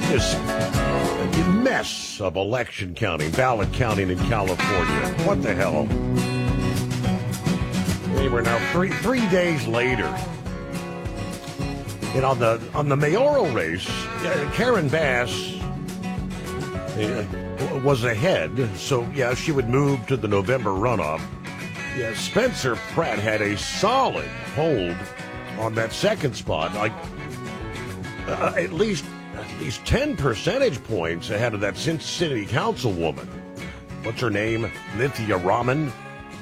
This mess of election counting, ballot counting in California. What the hell? We're now three days later. And on the mayoral race, Karen Bass was ahead, so yeah, she would move to the November runoff. Yeah, Spencer Pratt had a solid hold on that second spot, like at least 10 percentage points ahead of that city councilwoman. What's her name? Lithia Raman.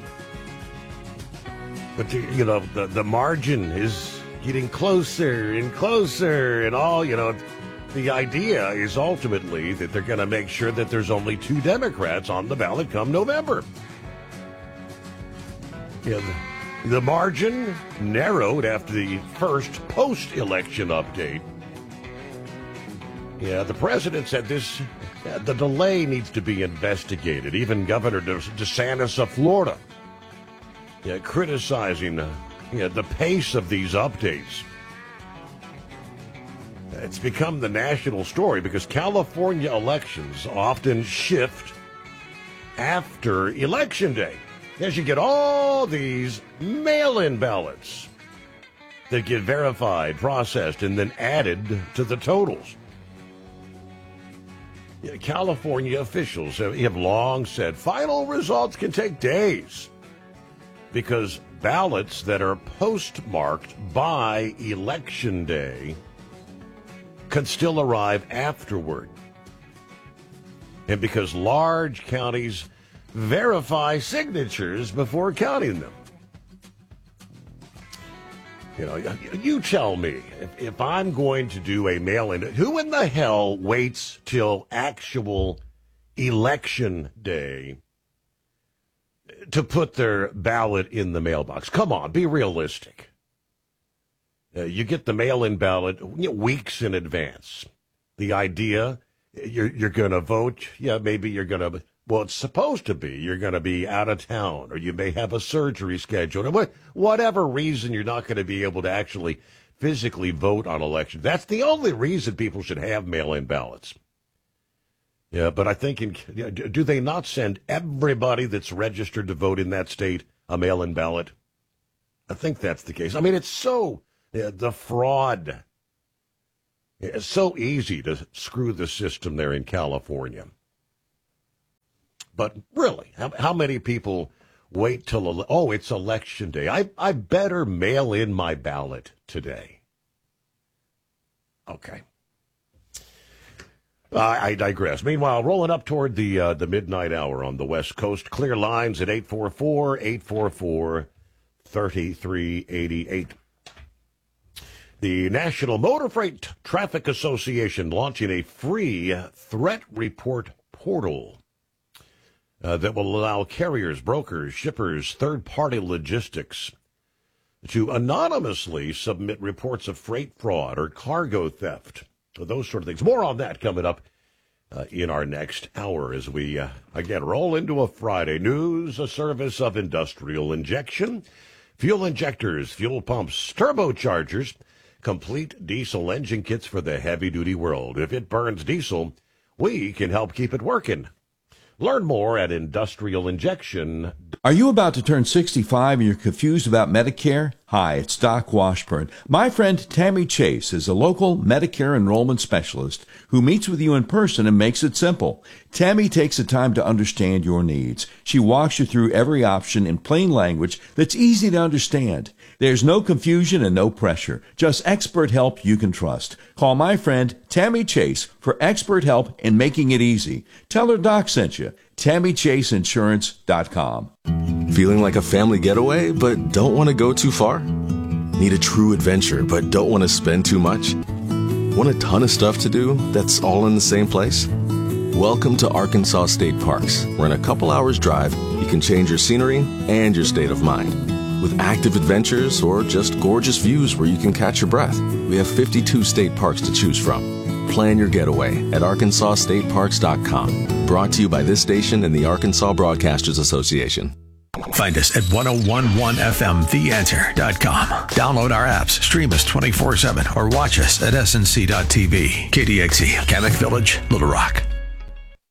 But the margin is getting closer and closer, and all, the idea is ultimately that they're going to make sure that there's only 2 Democrats on the ballot come November. Yeah, the margin narrowed after the first post-election update. Yeah, the president said the delay needs to be investigated. Even Governor DeSantis of Florida, criticizing the pace of these updates. It's become the national story because California elections often shift after Election Day, as you get all these mail-in ballots that get verified, processed, and then added to the totals. California officials have long said final results can take days because ballots that are postmarked by Election Day can still arrive afterward. And because large counties verify signatures before counting them. You tell me, if I'm going to do a mail-in, who in the hell waits till actual Election Day to put their ballot in the mailbox? Come on, be realistic. You get the mail-in ballot weeks in advance. The idea, you're going to vote, maybe you're going to, well, it's supposed to be, you're going to be out of town, or you may have a surgery scheduled, or whatever reason you're not going to be able to actually physically vote on election. That's the only reason people should have mail-in ballots. Yeah, but I think, do they not send everybody that's registered to vote in that state a mail-in ballot? I think that's the case. I mean, it's so, the fraud. It's so easy to screw the system there in California. But really, how many people wait till, it's Election Day. I better mail in my ballot today. Okay. I digress. Meanwhile, rolling up toward the midnight hour on the West Coast, clear lines at 844-844-3388. The National Motor Freight Traffic Association launching a free threat report portal that will allow carriers, brokers, shippers, third-party logistics to anonymously submit reports of freight fraud or cargo theft, those sort of things. More on that coming up in our next hour as we, again, roll into a Friday. News, a service of Industrial Injection, fuel injectors, fuel pumps, turbochargers, complete diesel engine kits for the heavy-duty world. If it burns diesel, we can help keep it working. Learn more at Industrial Injection. Are you about to turn 65 and you're confused about Medicare? Hi, it's Doc Washburn. My friend Tammy Chase is a local Medicare enrollment specialist who meets with you in person and makes it simple. Tammy takes the time to understand your needs. She walks you through every option in plain language that's easy to understand. There's no confusion and no pressure, just expert help you can trust. Call my friend Tammy Chase for expert help in making it easy. Tell her Doc sent you. TammyChaseInsurance.com. Feeling like a family getaway, but don't want to go too far? Need a true adventure, but don't want to spend too much? Want a ton of stuff to do that's all in the same place? Welcome to Arkansas State Parks, where in a couple hours drive, you can change your scenery and your state of mind. With active adventures or just gorgeous views where you can catch your breath, we have 52 state parks to choose from. Plan your getaway at ArkansasStateParks.com. Brought to you by this station and the Arkansas Broadcasters Association. Find us at 1011fmtheanswer.com. Download our apps, stream us 24/7, or watch us at snc.tv. KDXE, Kamak Village, Little Rock.